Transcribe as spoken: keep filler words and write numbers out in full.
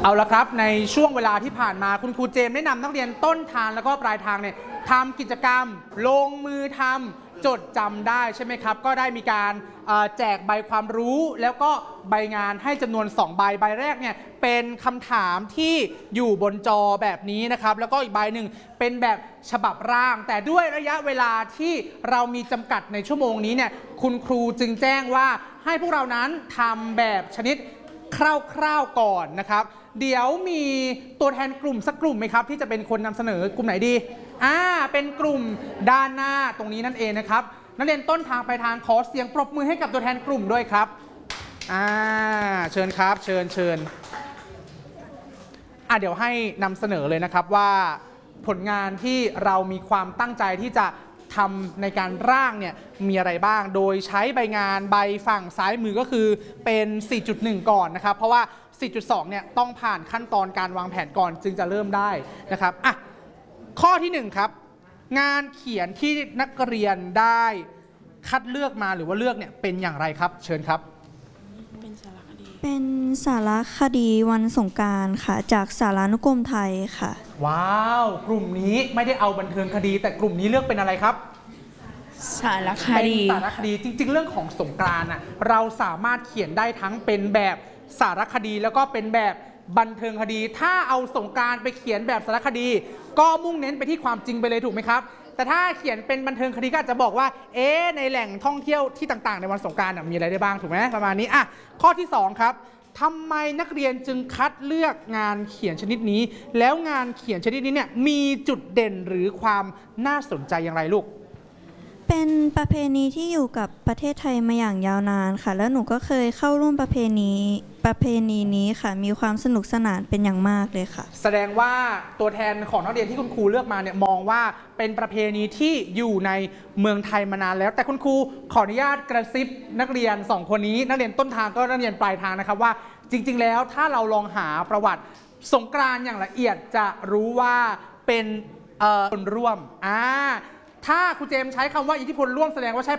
เอาละครับในช่วงเวลาที่ผ่านมาคุณครูเจมส์ได้นำนักเรียนต้นทางแล้วก็ปลายทางเนี่ยทำกิจกรรมลงมือทำจดจำได้ใช่ไหมครับก็ได้มีการแจกใบความรู้แล้วก็ใบงานให้จำนวนสองใบใบแรกเนี่ยเป็นคำถามที่อยู่บนจอแบบนี้นะครับแล้วก็อีกใบหนึ่งเป็นแบบฉบับร่างแต่ด้วยระยะเวลาที่เรามีจำกัดในชั่วโมงนี้เนี่ยคุณครูจึงแจ้งว่าให้พวกเรานั้นทำแบบชนิดคร่าวๆก่อนนะครับเดี๋ยวมีตัวแทนกลุ่มสักกลุ่มไหมครับที่จะเป็นคนนำเสนอกลุ่มไหนดีอ่าเป็นกลุ่มด้านหน้าตรงนี้นั่นเองนะครับนักเรียนต้นทางไปทางขอเสียงปรบมือให้กับตัวแทนกลุ่มด้วยครับอ่าเชิญครับเชิญเชิญอ่าเดี๋ยวให้นำเสนอเลยนะครับว่าผลงานที่เรามีความตั้งใจที่จะทำในการร่างเนี่ยมีอะไรบ้างโดยใช้ใบงานใบฝั่งซ้ายมือก็คือเป็น สี่จุดหนึ่ง ก่อนนะครับเพราะว่า สี่จุดสอง เนี่ยต้องผ่านขั้นตอนการวางแผนก่อนจึงจะเริ่มได้นะครับอ่ะข้อที่หนึ่งครับงานเขียนที่นักเรียนได้คัดเลือกมาหรือว่าเลือกเนี่ยเป็นอย่างไรครับเชิญครับเป็นสารคดีเป็นสารคดีวันสงกรานต์ค่ะจากสารานุกรมไทยค่ะว้าวกลุ่มนี้ไม่ได้เอาบันเทิงคดีแต่กลุ่มนี้เลือกเป็นอะไรครับสารคดีเป็นสารคดีจริงๆเรื่องของสงกรานต์อ่ะเราสามารถเขียนได้ทั้งเป็นแบบสารคดีแล้วก็เป็นแบบบันเทิงคดีถ้าเอาสงกรานต์ไปเขียนแบบสารคดีก็มุ่งเน้นไปที่ความจริงไปเลยถูกไหมครับแต่ถ้าเขียนเป็นบันเทิงคดีก็อาจจะบอกว่าเอ๊ะในแหล่งท่องเที่ยวที่ต่างๆในวันสงกรานต์มีอะไรได้บ้างถูกไหมประมาณนี้อ่ะข้อที่สองครับทำไมนักเรียนจึงคัดเลือกงานเขียนชนิดนี้แล้วงานเขียนชนิดนี้เนี่ยมีจุดเด่นหรือความน่าสนใจอย่างไรลูกเป็นประเพณีที่อยู่กับประเทศไทยมาอย่างยาวนานค่ะแล้วหนูก็เคยเข้าร่วมประเพณีประเพณีนี้ค่ะมีความสนุกสนานเป็นอย่างมากเลยค่ะแสดงว่าตัวแทนของนักเรียนที่คุณครูเลือกมาเนี่ยมองว่าเป็นประเพณีที่อยู่ในเมืองไทยมานานแล้วแต่คุณครูขออนุญาตกระซิบนักเรียนสองคนนี้นักเรียนต้นทางก็นักเรียนปลายทางนะครับว่าจริงๆแล้วถ้าเราลองหาประวัติสงกรานต์อย่างละเอียดจะรู้ว่าเป็นคนร่วมอ่าถ้าครูเจมใช้คำว่าอิทธิพลร่วมแสดงว่าใช่